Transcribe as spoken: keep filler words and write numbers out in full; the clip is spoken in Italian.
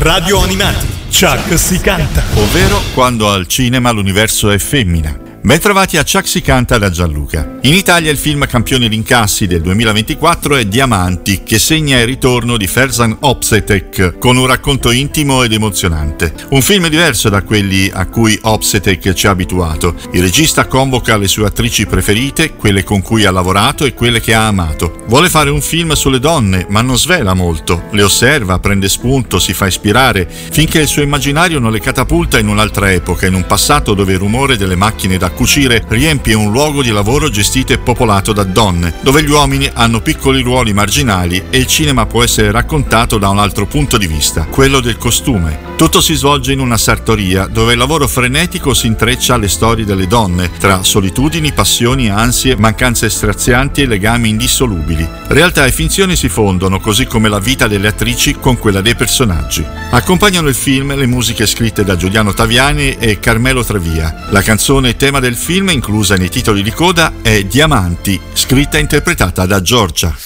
Radio Animati, Chuck si canta. Ovvero quando al cinema l'universo è femmina. Bentrovati a Chuck si canta da Gianluca. In Italia il film campione di incassi del duemilaventiquattro è Diamanti, che segna il ritorno di Ferzan Opsetek con un racconto intimo ed emozionante. Un film diverso da quelli a cui Opsetek ci ha abituato. Il regista convoca le sue attrici preferite, quelle con cui ha lavorato e quelle che ha amato. Vuole fare un film sulle donne, ma non svela molto. Le osserva, prende spunto, si fa ispirare, finché il suo immaginario non le catapulta in un'altra epoca, in un passato dove il rumore delle macchine da cucire riempie un luogo di lavoro gestito e popolato da donne, dove gli uomini hanno piccoli ruoli marginali e il cinema può essere raccontato da un altro punto di vista, quello del costume. Tutto si svolge in una sartoria dove il lavoro frenetico si intreccia alle storie delle donne, tra solitudini, passioni, ansie, mancanze strazianti e legami indissolubili. Realtà e finzione si fondono, così come la vita delle attrici con quella dei personaggi. Accompagnano il film le musiche scritte da Giuliano Taviani e Carmelo Trevia. La canzone tema del film, inclusa nei titoli di coda, è Diamanti, scritta e interpretata da Giorgia.